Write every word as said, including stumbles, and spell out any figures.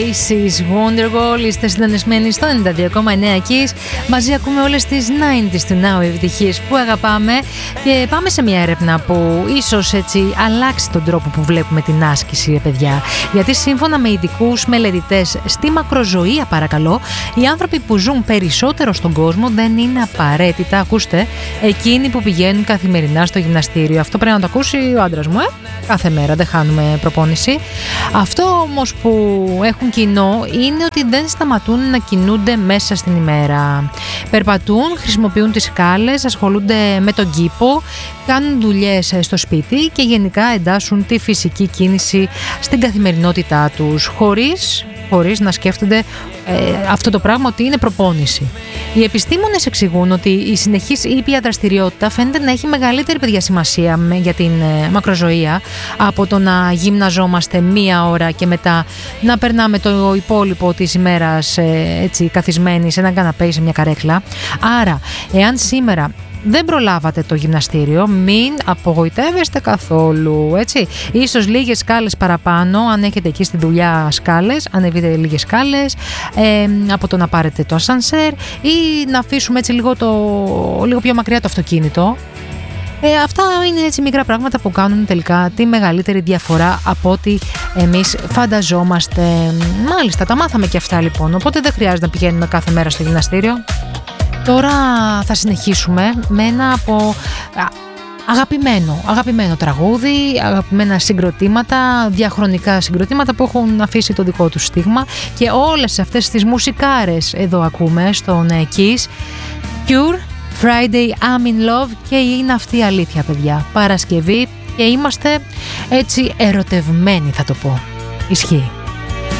Oasis, Wonderwall. Είστε συντονισμένοι στο ενενήντα δύο κόμμα εννέα Kiss. Μαζί ακούμε όλες τις ενενήντα του Now επιτυχίες που αγαπάμε. Και πάμε σε μια έρευνα που ίσως έτσι αλλάξει τον τρόπο που βλέπουμε την άσκηση, ρε παιδιά. Γιατί σύμφωνα με ειδικούς μελετητές στη μακροζωία, παρακαλώ, οι άνθρωποι που ζουν περισσότερο στον κόσμο δεν είναι απαραίτητα, ακούστε, εκείνοι που πηγαίνουν καθημερινά στο γυμναστήριο. Αυτό πρέπει να το ακούσει ο άντρας μου, ε? Κάθε μέρα, δεν χάνουμε προπόνηση. Αυτό όμως που έχουν κοινό είναι ότι δεν σταματούν να κινούνται μέσα στην ημέρα. Περπατούν, χρησιμοποιούν τις σκάλες, ασχολούνται με τον κήπο, κάνουν δουλειές στο σπίτι και γενικά εντάσσουν τη φυσική κίνηση στην καθημερινότητά τους, χωρίς, χωρίς να σκέφτονται ε, αυτό το πράγμα ότι είναι προπόνηση. Οι επιστήμονες εξηγούν ότι η συνεχής ήπια δραστηριότητα φαίνεται να έχει μεγαλύτερη παιδιά σημασία για την ε, μακροζωία από το να γυμναζόμαστε μία ώρα και μετά να περνάμε το υπόλοιπο της ημέρας ε, έτσι, καθισμένοι σε έναν καναπέ ή σε μια καρέκλα. Άρα, εάν σήμερα δεν προλάβατε το γυμναστήριο, μην απογοητεύεστε καθόλου, έτσι. Ίσως λίγες σκάλες παραπάνω, αν έχετε εκεί στη δουλειά σκάλες, ανεβείτε λίγες σκάλες, ε, από το να πάρετε το ασανσέρ ή να αφήσουμε έτσι λίγο, το, λίγο πιο μακριά το αυτοκίνητο. Ε, αυτά είναι έτσι μικρά πράγματα που κάνουν τελικά τη μεγαλύτερη διαφορά από ό,τι εμείς φανταζόμαστε. Μάλιστα, τα μάθαμε και αυτά λοιπόν, οπότε δεν χρειάζεται να πηγαίνουμε κάθε μέρα στο γυμναστήριο. Τώρα θα συνεχίσουμε με ένα από αγαπημένο, αγαπημένο τραγούδι, αγαπημένα συγκροτήματα, διαχρονικά συγκροτήματα που έχουν αφήσει το δικό του στίγμα και όλες αυτές τις μουσικάρες εδώ ακούμε στον Kiss. Cure, Friday, I'm in Love, και είναι αυτή η αλήθεια, παιδιά. Παρασκευή και είμαστε έτσι ερωτευμένοι, θα το πω. Ισχύει.